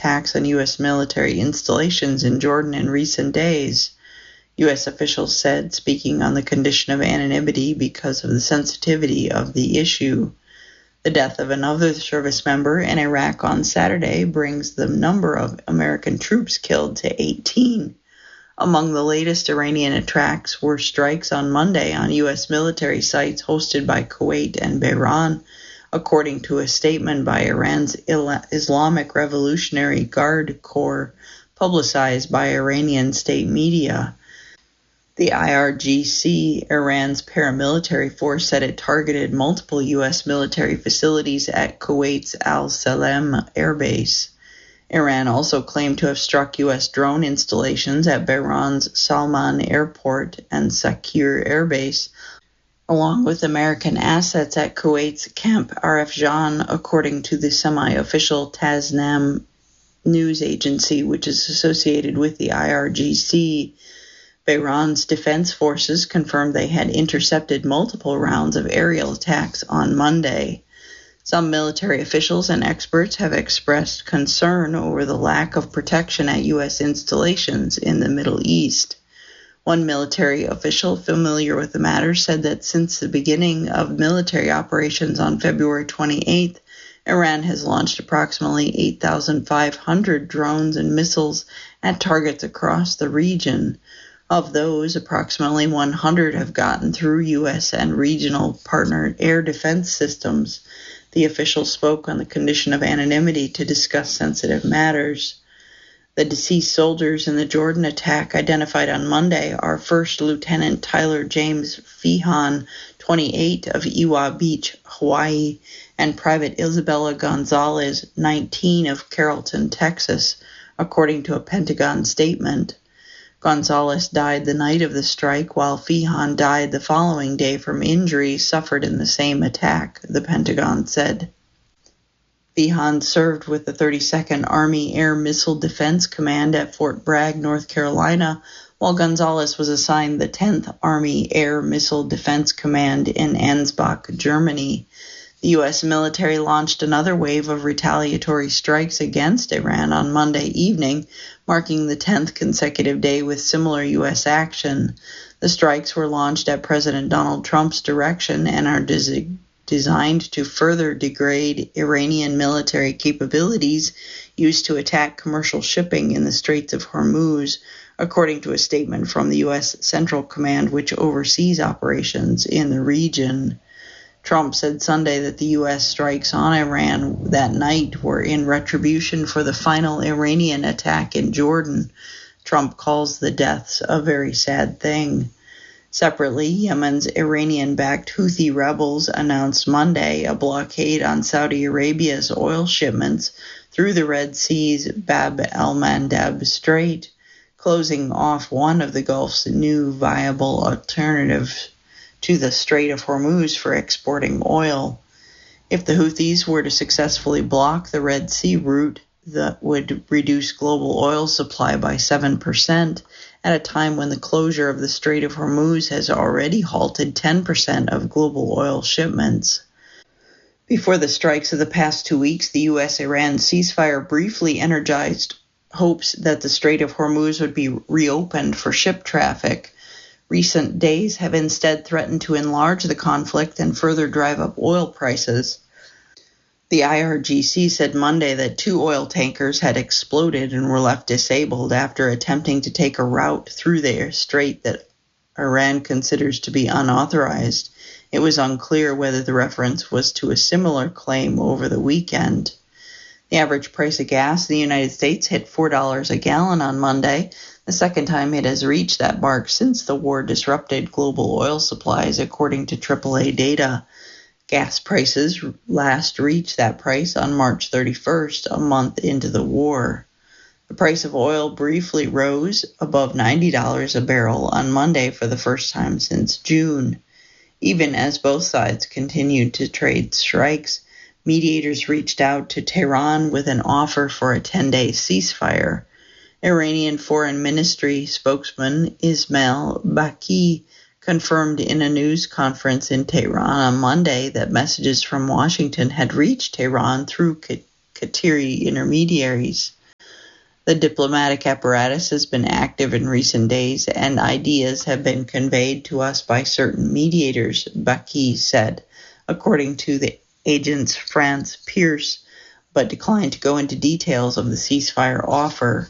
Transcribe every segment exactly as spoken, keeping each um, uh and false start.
attacks on U S military installations in Jordan in recent days. U S officials said, speaking on the condition of anonymity because of the sensitivity of the issue. The death of another service member in Iraq on Saturday brings the number of American troops killed to eighteen. Among the latest Iranian attacks were strikes on Monday on U S military sites hosted by Kuwait and Bahrain, according to a statement by Iran's Islamic Revolutionary Guard Corps, publicized by Iranian state media. The I R G C, Iran's paramilitary force, said it targeted multiple U S military facilities at Kuwait's Al Salem Air Base. Iran also claimed to have struck U S drone installations at Bahrain's Salman Airport and Sakir Air Base, along with American assets at Kuwait's Camp Arefjan, according to the semi-official Tasnim news agency, which is associated with the I R G C. Bahrain's defense forces confirmed they had intercepted multiple rounds of aerial attacks on Monday. Some military officials and experts have expressed concern over the lack of protection at U S installations in the Middle East. One military official familiar with the matter said that since the beginning of military operations on February twenty-eighth, Iran has launched approximately eight thousand five hundred drones and missiles at targets across the region. Of those, approximately one hundred have gotten through U S and regional partner air defense systems. The official spoke on the condition of anonymity to discuss sensitive matters. The deceased soldiers in the Jordan attack identified on Monday are First Lieutenant Tyler James Feehan, twenty-eight, of Iwa Beach, Hawaii, and Private Isabella Gonzalez, nineteen, of Carrollton, Texas, according to a Pentagon statement. Gonzalez died the night of the strike, while Feehan died the following day from injuries suffered in the same attack, the Pentagon said. Feehan served with the thirty-second Army Air Missile Defense Command at Fort Bragg, North Carolina, while Gonzalez was assigned the tenth Army Air Missile Defense Command in Ansbach, Germany. The U S military launched another wave of retaliatory strikes against Iran on Monday evening, marking the tenth consecutive day with similar U S action. The strikes were launched at President Donald Trump's direction and are des- designed to further degrade Iranian military capabilities used to attack commercial shipping in the Straits of Hormuz, according to a statement from the U S Central Command, which oversees operations in the region. Trump said Sunday that the U S strikes on Iran that night were in retribution for the final Iranian attack in Jordan. Trump calls the deaths a very sad thing. Separately, Yemen's Iranian-backed Houthi rebels announced Monday a blockade on Saudi Arabia's oil shipments through the Red Sea's Bab el-Mandeb Strait, closing off one of the Gulf's new viable alternatives to the Strait of Hormuz for exporting oil. If the Houthis were to successfully block the Red Sea route, that would reduce global oil supply by seven percent at a time when the closure of the Strait of Hormuz has already halted ten percent of global oil shipments. Before the strikes of the past two weeks, the U S-Iran ceasefire briefly energized hopes that the Strait of Hormuz would be reopened for ship traffic. Recent days have instead threatened to enlarge the conflict and further drive up oil prices. The I R G C said Monday that two oil tankers had exploded and were left disabled after attempting to take a route through the strait that Iran considers to be unauthorized. It was unclear whether the reference was to a similar claim over the weekend. The average price of gas in the United States hit four dollars a gallon on Monday, the second time it has reached that mark since the war disrupted global oil supplies, according to triple A data. Gas prices last reached that price on March thirty-first, a month into the war. The price of oil briefly rose above ninety dollars a barrel on Monday for the first time since June. Even as both sides continued to trade strikes, mediators reached out to Tehran with an offer for a ten-day ceasefire. Iranian Foreign Ministry spokesman Ismail Baqi confirmed in a news conference in Tehran on Monday that messages from Washington had reached Tehran through Qatari intermediaries. The diplomatic apparatus has been active in recent days, and ideas have been conveyed to us by certain mediators, Baqi said, according to the agent's France Pierce, but declined to go into details of the ceasefire offer.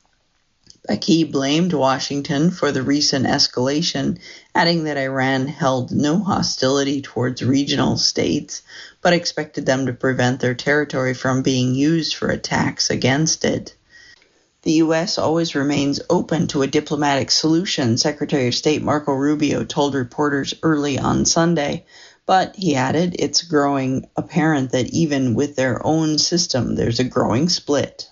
Baqi blamed Washington for the recent escalation, adding that Iran held no hostility towards regional states, but expected them to prevent their territory from being used for attacks against it. The U S always remains open to a diplomatic solution, Secretary of State Marco Rubio told reporters early on Sunday, but, he added, it's growing apparent that even with their own system, there's a growing split.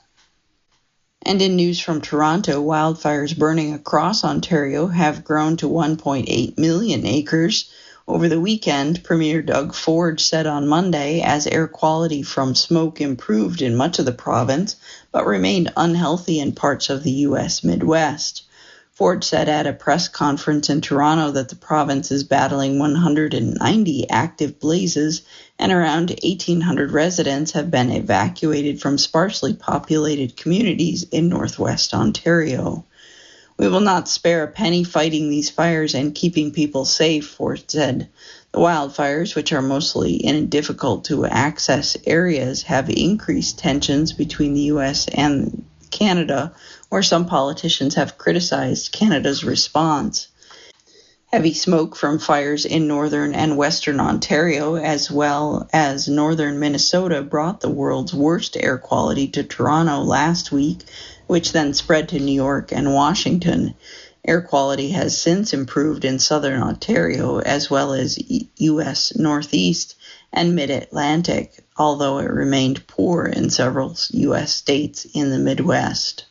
And in news from Toronto, wildfires burning across Ontario have grown to one point eight million acres. Over the weekend, Premier Doug Ford said on Monday, as air quality from smoke improved in much of the province, but remained unhealthy in parts of the U S Midwest. Ford said at a press conference in Toronto that the province is battling one hundred ninety active blazes, and around eighteen hundred residents have been evacuated from sparsely populated communities in northwest Ontario. We will not spare a penny fighting these fires and keeping people safe, Ford said. The wildfires, which are mostly in difficult-to-access areas, have increased tensions between the U S and Canada, where some politicians have criticized Canada's response. Heavy smoke from fires in northern and western Ontario, as well as northern Minnesota, brought the world's worst air quality to Toronto last week, which then spread to New York and Washington. Air quality has since improved in southern Ontario, as well as U S Northeast and Mid-Atlantic, although it remained poor in several U S states in the Midwest.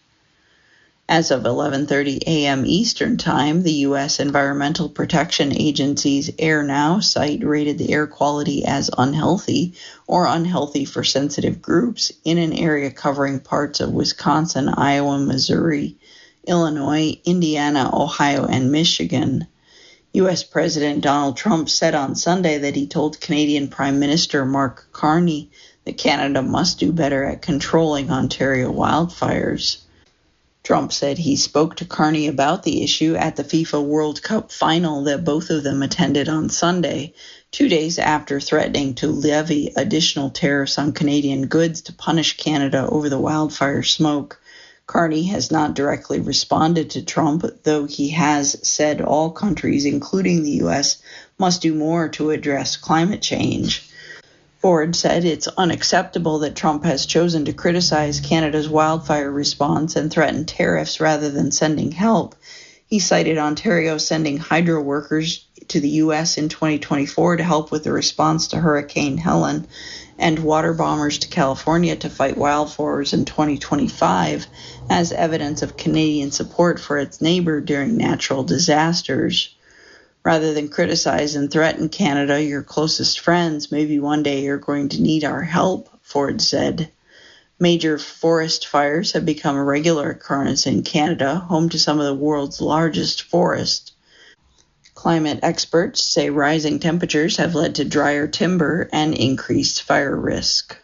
As of eleven thirty a.m. Eastern Time, the U S Environmental Protection Agency's AirNow site rated the air quality as unhealthy or unhealthy for sensitive groups in an area covering parts of Wisconsin, Iowa, Missouri, Illinois, Indiana, Ohio, and Michigan. U S President Donald Trump said on Sunday that he told Canadian Prime Minister Mark Carney that Canada must do better at controlling Ontario wildfires. Trump said he spoke to Carney about the issue at the FIFA World Cup final that both of them attended on Sunday, two days after threatening to levy additional tariffs on Canadian goods to punish Canada over the wildfire smoke. Carney has not directly responded to Trump, though he has said all countries, including the U S, must do more to address climate change. Ford said it's unacceptable that Trump has chosen to criticize Canada's wildfire response and threaten tariffs rather than sending help. He cited Ontario sending hydro workers to the U S in twenty twenty-four to help with the response to Hurricane Helen, and water bombers to California to fight wildfires in twenty twenty-five as evidence of Canadian support for its neighbor during natural disasters. Rather than criticize and threaten Canada, your closest friends, maybe one day you're going to need our help, Ford said. Major forest fires have become a regular occurrence in Canada, home to some of the world's largest forests. Climate experts say rising temperatures have led to drier timber and increased fire risk.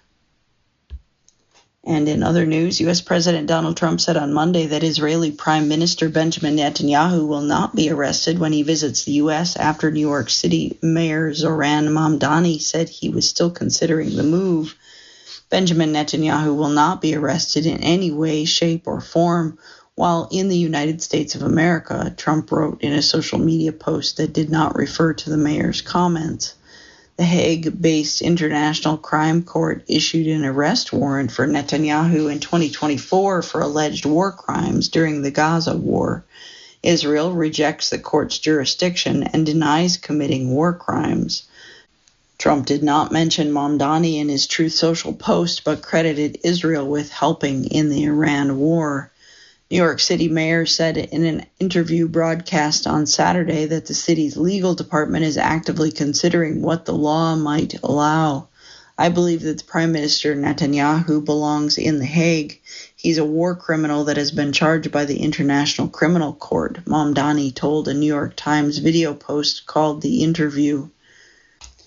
And in other news, U S President Donald Trump said on Monday that Israeli Prime Minister Benjamin Netanyahu will not be arrested when he visits the U S after New York City Mayor Zoran Mamdani said he was still considering the move. Benjamin Netanyahu will not be arrested in any way, shape, or form while in the United States of America, Trump wrote in a social media post that did not refer to the mayor's comments. The Hague-based International Crime Court issued an arrest warrant for Netanyahu in twenty twenty-four for alleged war crimes during the Gaza war. Israel rejects the court's jurisdiction and denies committing war crimes. Trump did not mention Mamdani in his Truth Social post, but credited Israel with helping in the Iran war. New York City Mayor said in an interview broadcast on Saturday that the city's legal department is actively considering what the law might allow. I believe that the Prime Minister Netanyahu belongs in The Hague. He's a war criminal that has been charged by the International Criminal Court, Mamdani told a New York Times video post called The Interview.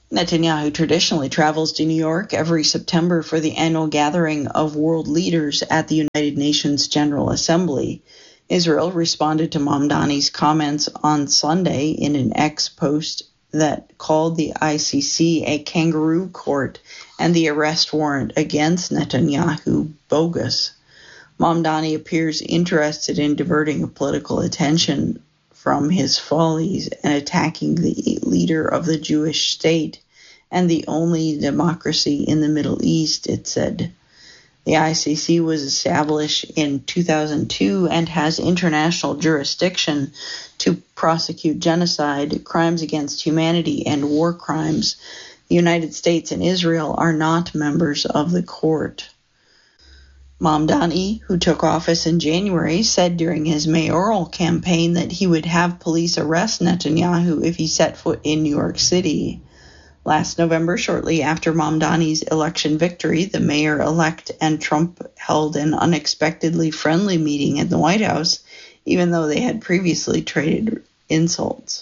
Netanyahu traditionally travels to New York every September for the annual gathering of world leaders at the United Nations General Assembly. Israel responded to Mamdani's comments on Sunday in an X post that called the I C C a kangaroo court and the arrest warrant against Netanyahu bogus. Mamdani appears interested in diverting political attention from his follies and attacking the leader of the Jewish state and the only democracy in the Middle East, it said. The I C C was established in two thousand two and has international jurisdiction to prosecute genocide, crimes against humanity, and war crimes. The United States and Israel are not members of the court. Mamdani, who took office in January, said during his mayoral campaign that he would have police arrest Netanyahu if he set foot in New York City. Last November, shortly after Mamdani's election victory, the mayor-elect and Trump held an unexpectedly friendly meeting at the White House, even though they had previously traded insults.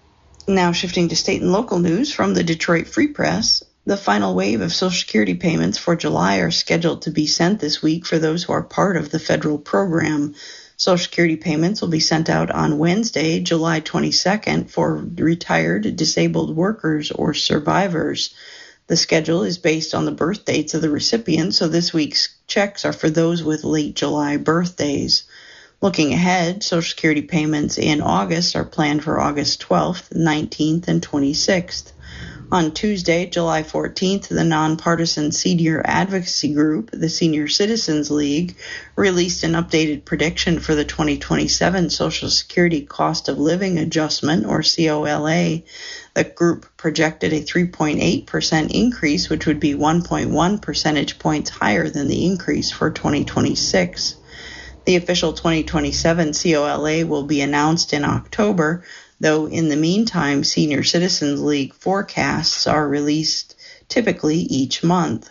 Now shifting to state and local news from the Detroit Free Press. The final wave of Social Security payments for July are scheduled to be sent this week for those who are part of the federal program. Social Security payments will be sent out on Wednesday, July twenty-second, for retired, disabled workers or survivors. The schedule is based on the birth dates of the recipients, so this week's checks are for those with late July birthdays. Looking ahead, Social Security payments in August are planned for August twelfth, nineteenth, and twenty-sixth. On Tuesday, July fourteenth, the nonpartisan senior advocacy group, the Senior Citizens League, released an updated prediction for the twenty twenty-seven Social Security Cost of Living Adjustment, or C O L A. The group projected a three point eight percent increase, which would be one point one percentage points higher than the increase for twenty twenty-six. The official twenty twenty-seven C O L A will be announced in October, though in the meantime, Senior Citizens League forecasts are released typically each month.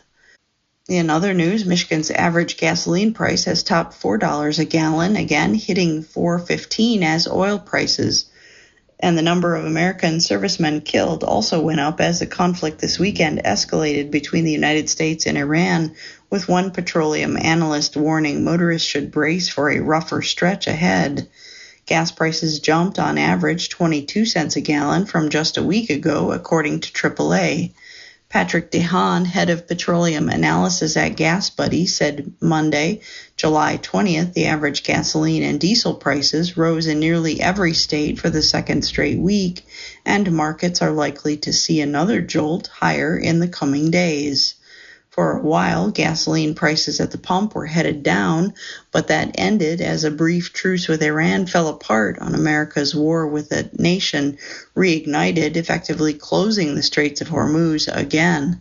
In other news, Michigan's average gasoline price has topped four dollars a gallon, again hitting four dollars and fifteen cents as oil prices. And the number of American servicemen killed also went up as the conflict this weekend escalated between the United States and Iran, with one petroleum analyst warning motorists should brace for a rougher stretch ahead. Gas prices jumped on average twenty-two cents a gallon from just a week ago, according to triple A. Patrick DeHaan, head of petroleum analysis at Gas Buddy, said Monday, July twentieth, the average gasoline and diesel prices rose in nearly every state for the second straight week, and markets are likely to see another jolt higher in the coming days. For a while, gasoline prices at the pump were headed down, but that ended as a brief truce with Iran fell apart on America's war with the nation reignited, effectively closing the Straits of Hormuz again.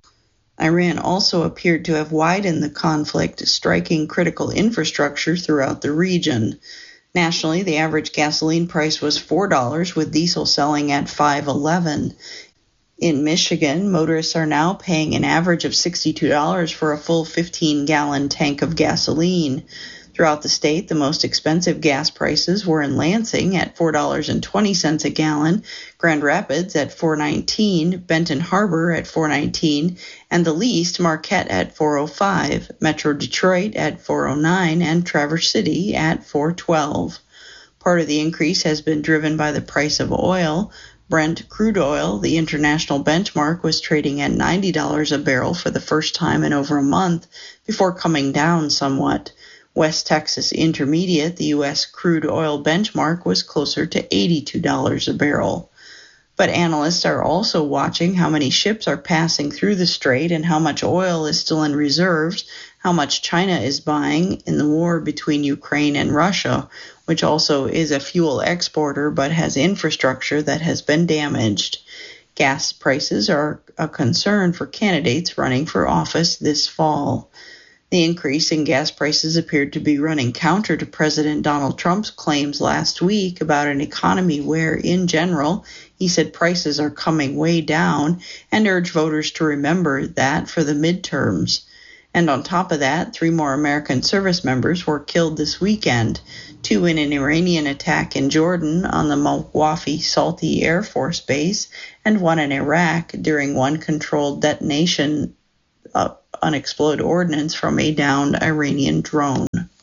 Iran also appeared to have widened the conflict, striking critical infrastructure throughout the region. Nationally, the average gasoline price was four dollars, with diesel selling at five dollars and eleven cents. In Michigan, motorists are now paying an average of sixty-two dollars for a full fifteen-gallon tank of gasoline. Throughout the state, the most expensive gas prices were in Lansing at four dollars and twenty cents a gallon, Grand Rapids at four dollars and nineteen cents, Benton Harbor at four dollars and nineteen cents, and the least, Marquette at four dollars and five cents, Metro Detroit at four dollars and nine cents, and Traverse City at four dollars and twelve cents. Part of the increase has been driven by the price of oil. Brent crude oil, the international benchmark, was trading at ninety dollars a barrel for the first time in over a month before coming down somewhat. West Texas Intermediate, the U S crude oil benchmark, was closer to eighty-two dollars a barrel. But analysts are also watching how many ships are passing through the strait and how much oil is still in reserves, how much China is buying in the war between Ukraine and Russia, which also is a fuel exporter but has infrastructure that has been damaged. Gas prices are a concern for candidates running for office this fall. The increase in gas prices appeared to be running counter to President Donald Trump's claims last week about an economy where, in general, he said prices are coming way down and urged voters to remember that for the midterms. And on top of that, three more American service members were killed this weekend, two in an Iranian attack in Jordan on the Mawaqi Salti Air Force Base, and one in Iraq during one controlled detonation of unexploded ordnance from a downed Iranian drone.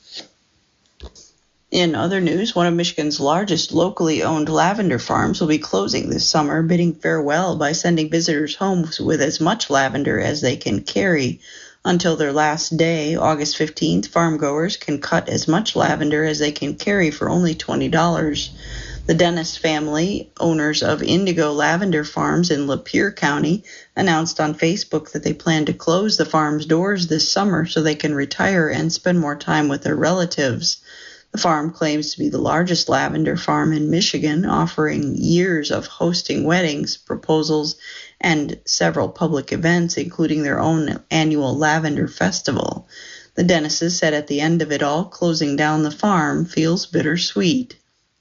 In other news, one of Michigan's largest locally owned lavender farms will be closing this summer, bidding farewell by sending visitors home with as much lavender as they can carry. Until their last day, August fifteenth, farm goers can cut as much lavender as they can carry for only twenty dollars. The Dennis family, owners of Indigo Lavender Farms in Lapeer County, announced on Facebook that they plan to close the farm's doors this summer so they can retire and spend more time with their relatives. The farm claims to be the largest lavender farm in Michigan, offering years of hosting weddings, proposals, and several public events, including their own annual Lavender Festival. The Dennises said at the end of it all, closing down the farm feels bittersweet.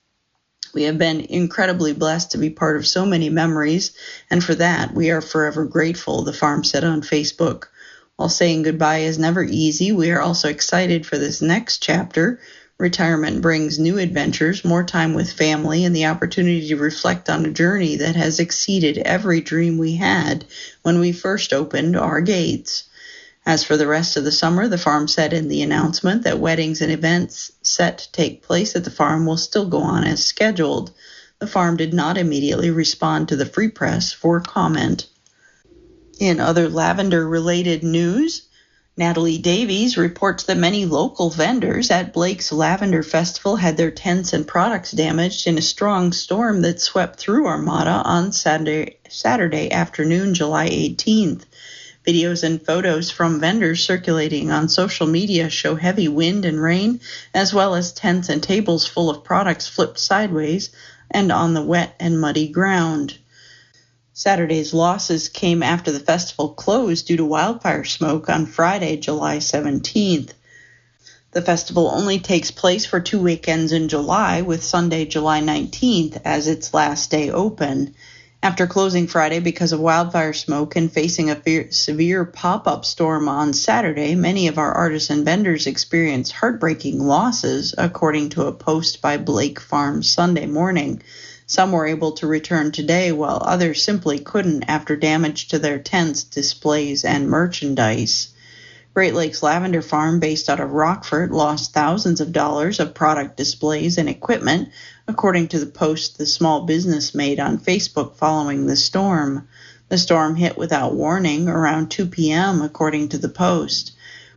We have been incredibly blessed to be part of so many memories, and for that we are forever grateful, the farm said on Facebook. While saying goodbye is never easy, we are also excited for this next chapter. Retirement brings new adventures, more time with family, and the opportunity to reflect on a journey that has exceeded every dream we had when we first opened our gates. As for the rest of the summer, the farm said in the announcement that weddings and events set to take place at the farm will still go on as scheduled. The farm did not immediately respond to the Free Press for comment. In other lavender-related news, Natalie Davies reports that many local vendors at Blake's Lavender Festival had their tents and products damaged in a strong storm that swept through Armada on Saturday, Saturday afternoon, July eighteenth. Videos and photos from vendors circulating on social media show heavy wind and rain, as well as tents and tables full of products flipped sideways and on the wet and muddy ground. Saturday's losses came after the festival closed due to wildfire smoke on Friday, July seventeenth. The festival only takes place for two weekends in July, with Sunday, July nineteenth, as its last day open. After closing Friday because of wildfire smoke and facing a severe pop-up storm on Saturday, many of our artisan vendors experienced heartbreaking losses, according to a post by Blake Farms Sunday morning. Some were able to return today, while others simply couldn't after damage to their tents, displays, and merchandise. Great Lakes Lavender Farm, based out of Rockford, lost thousands of dollars of product displays and equipment, according to the post the small business made on Facebook following the storm. The storm hit without warning around two p.m., according to the post.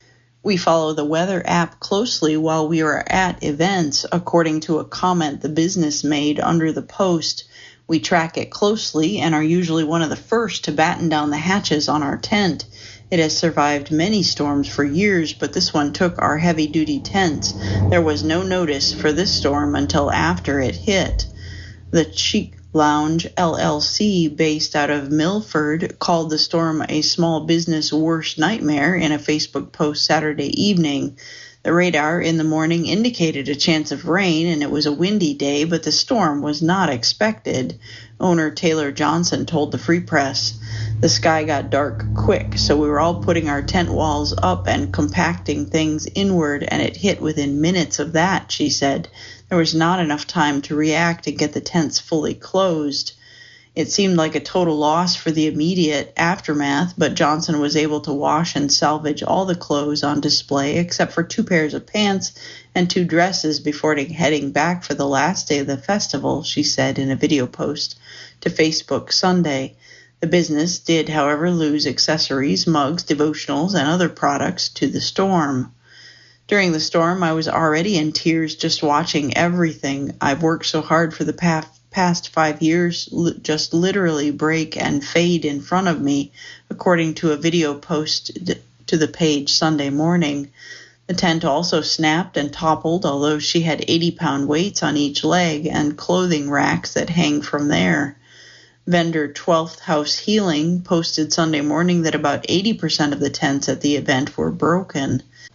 We follow the weather app closely while we are at events, according to a comment the business made under the post. We track it closely and are usually one of the first to batten down the hatches on our tent. It has survived many storms for years, but this one took our heavy-duty tents. There was no notice for this storm until after it hit. The Chic Lounge L L C, based out of Milford, called the storm a small business worst nightmare in a Facebook post Saturday evening. The radar in the morning indicated a chance of rain, and it was a windy day, but the storm was not expected. Owner Taylor Johnson told the Free Press. The sky got dark quick, so we were all putting our tent walls up and compacting things inward, and it hit within minutes of that, she said. There was not enough time to react and get the tents fully closed. It seemed like a total loss for the immediate aftermath, but Johnson was able to wash and salvage all the clothes on display except for two pairs of pants and two dresses before heading back for the last day of the festival, she said in a video post to Facebook Sunday. The business did, however, lose accessories, mugs, devotionals, and other products to the storm. During the storm, I was already in tears just watching everything I've worked so hard for the past past five years li- just literally break and fade in front of me, according to a video post d- to the page Sunday morning. The tent also snapped and toppled, although she had eighty-pound weights on each leg and clothing racks that hang from there. Vendor twelfth House Healing posted Sunday morning that about eighty percent of the tents at the event were broken.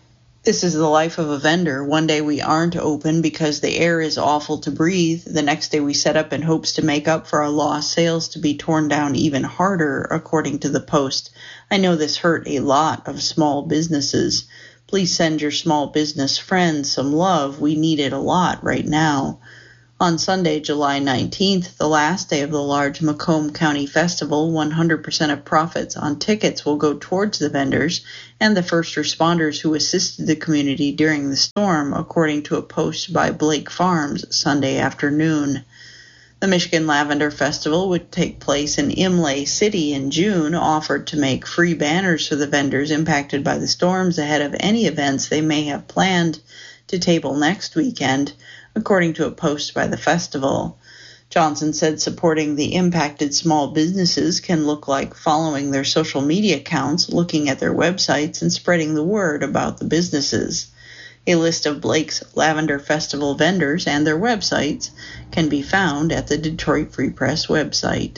This is the life of a vendor. One day we aren't open because the air is awful to breathe. The next day we set up in hopes to make up for our lost sales to be torn down even harder, according to the Post. I know this hurt a lot of small businesses. Please send your small business friends some love. We need it a lot right now. On Sunday, July nineteenth, the last day of the large Macomb County Festival, one hundred percent of profits on tickets will go towards the vendors and the first responders who assisted the community during the storm, according to a post by Blake Farms Sunday afternoon. The Michigan Lavender Festival would take place in Imlay City in June, offered to make free banners for the vendors impacted by the storms ahead of any events they may have planned to table next weekend, according to a post by the festival. Johnson said supporting the impacted small businesses can look like following their social media accounts, looking at their websites, and spreading the word about the businesses. A list of Blake's Lavender Festival vendors and their websites can be found at the Detroit Free Press website.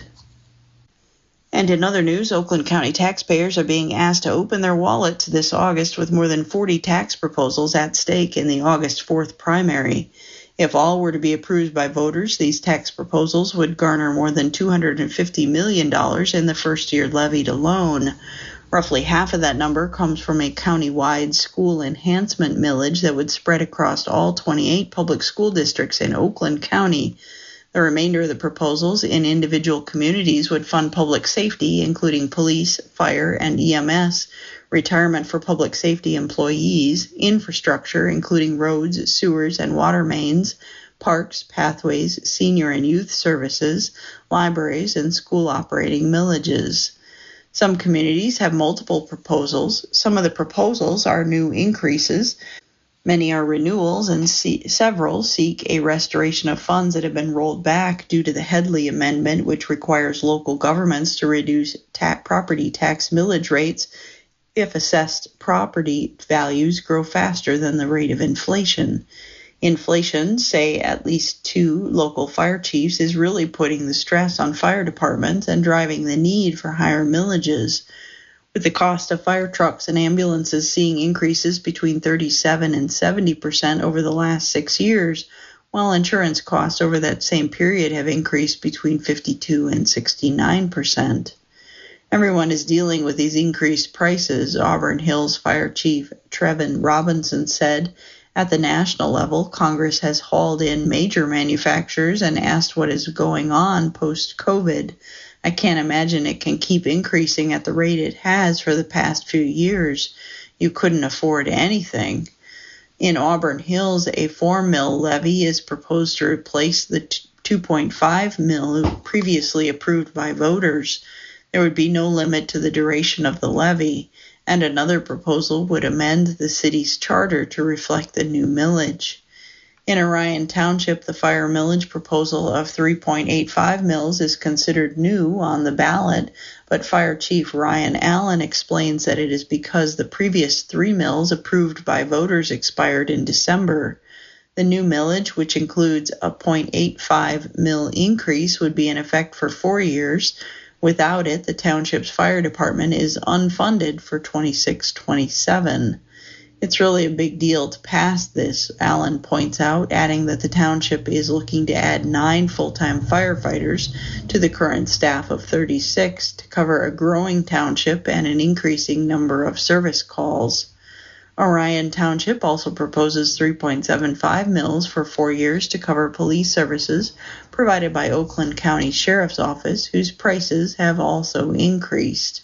And in other news, Oakland County taxpayers are being asked to open their wallets this August with more than forty tax proposals at stake in the August fourth primary. If all were to be approved by voters, these tax proposals would garner more than two hundred fifty million dollars in the first year levied alone. Roughly half of that number comes from a county-wide school enhancement millage that would spread across all twenty-eight public school districts in Oakland County. The remainder of the proposals in individual communities would fund public safety, including police, fire, and E M S, retirement for public safety employees, infrastructure, including roads, sewers, and water mains, parks, pathways, senior and youth services, libraries, and school operating millages. Some communities have multiple proposals. Some of the proposals are new increases. Many are renewals, and see, several seek a restoration of funds that have been rolled back due to the Headley Amendment, which requires local governments to reduce ta- property tax millage rates if assessed property values grow faster than the rate of inflation. Inflation, say at least two local fire chiefs, is really putting the stress on fire departments and driving the need for higher millages. With the cost of fire trucks and ambulances seeing increases between thirty-seven and seventy percent over the last six years, while insurance costs over that same period have increased between fifty-two and sixty-nine percent. Everyone is dealing with these increased prices, Auburn Hills Fire Chief Trevin Robinson said. At the national level, Congress has hauled in major manufacturers and asked what is going on post-COVID. I can't imagine it can keep increasing at the rate it has for the past few years. You couldn't afford anything. In Auburn Hills, a four mil levy is proposed to replace the two point five mil previously approved by voters. There would be no limit to the duration of the levy, and another proposal would amend the city's charter to reflect the new millage. In Orion Township, the fire millage proposal of three point eight five mils is considered new on the ballot, but Fire Chief Ryan Allen explains that it is because the previous three mils approved by voters expired in December. The new millage, which includes a zero point eight five mil increase, would be in effect for four years. Without it, the township's fire department is unfunded for twenty-six twenty-seven. It's really a big deal to pass this, Allen points out, adding that the township is looking to add nine full-time firefighters to the current staff of thirty-six to cover a growing township and an increasing number of service calls. Orion Township also proposes three point seven five mils for four years to cover police services provided by Oakland County Sheriff's Office, whose prices have also increased.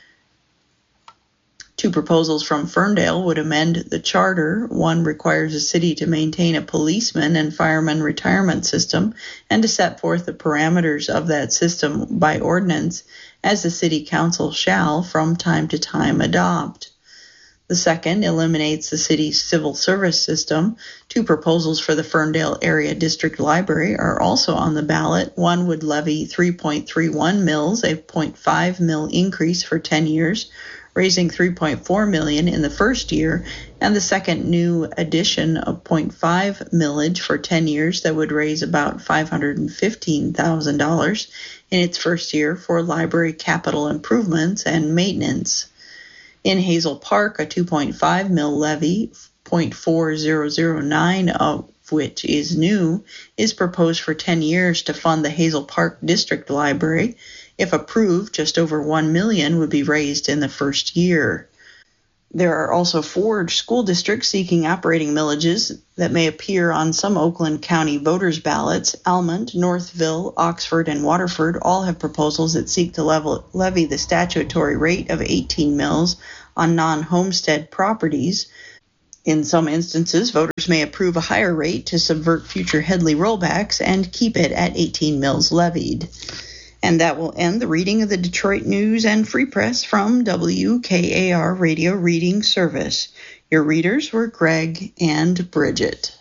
Two proposals from Ferndale would amend the charter. One requires the city to maintain a policeman and fireman retirement system and to set forth the parameters of that system by ordinance, as the city council shall from time to time adopt. The second eliminates the city's civil service system. Two proposals for the Ferndale Area District Library are also on the ballot. One would levy three point three one mils, a zero point five mil increase for ten years, raising three point four million dollars in the first year, and the second new addition of zero point five millage for ten years that would raise about five hundred fifteen thousand dollars in its first year for library capital improvements and maintenance. In Hazel Park, a two point five mil levy point four zero zero nine of which is new, is proposed for ten years to fund the Hazel Park District Library. If approved, just over one million dollars would be raised in the first year. There are also four school districts seeking operating millages that may appear on some Oakland County voters' ballots. Almond, Northville, Oxford, and Waterford all have proposals that seek to level, levy the statutory rate of eighteen mils on non-homestead properties. In some instances, voters may approve a higher rate to subvert future Headley rollbacks and keep it at eighteen mils levied. And that will end the reading of the Detroit News and Free Press from W K A R Radio Reading Service. Your readers were Greg and Bridget.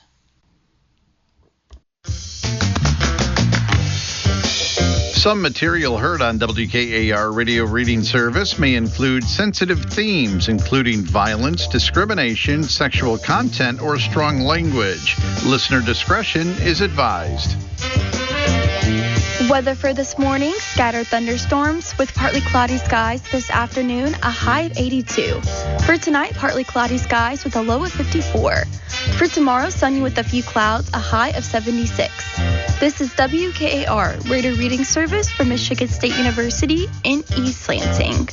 Some material heard on W K A R Radio Reading Service may include sensitive themes, including violence, discrimination, sexual content, or strong language. Listener discretion is advised. Weather for this morning, scattered thunderstorms with partly cloudy skies this afternoon, a high of eighty-two. For tonight, partly cloudy skies with a low of fifty-four. For tomorrow, sunny with a few clouds, a high of seventy-six. This is W K A R, Radio Reading Service from Michigan State University in East Lansing.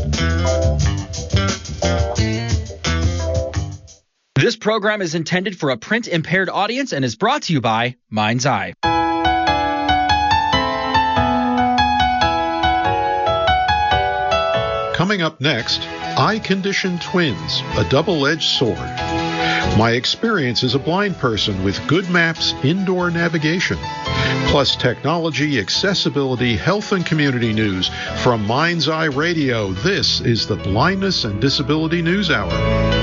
This program is intended for a print-impaired audience and is brought to you by Mind's Eye. Coming up next, Eye Condition Twins, a double-edged sword. My experience as a blind person with good maps, indoor navigation, plus technology, accessibility, health, and community news from Mind's Eye Radio. This is the Blindness and Disability News Hour.